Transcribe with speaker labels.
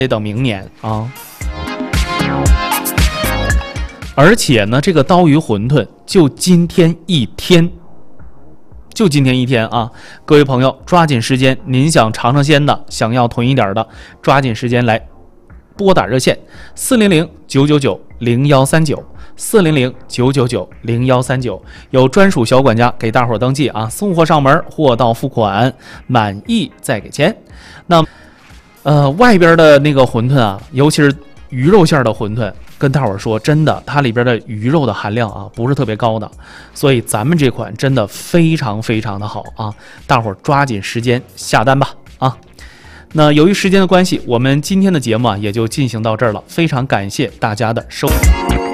Speaker 1: 得等明年啊。而且呢，这个刀鱼馄饨就今天一天。就今天一天啊，各位朋友抓紧时间，您想尝尝鲜的，想要囤一点的，抓紧时间来拨打热线400-999-0139，400-999-0139，有专属小管家给大伙登记啊，送货上门，货到付款，满意再给钱。那外边的那个馄饨啊，尤其是鱼肉馅的馄饨，跟大伙说真的，它里边的鱼肉的含量啊不是特别高的，所以咱们这款真的非常非常的好啊，大伙抓紧时间下单吧啊！那由于时间的关系，我们今天的节目啊也就进行到这儿了，非常感谢大家的收听。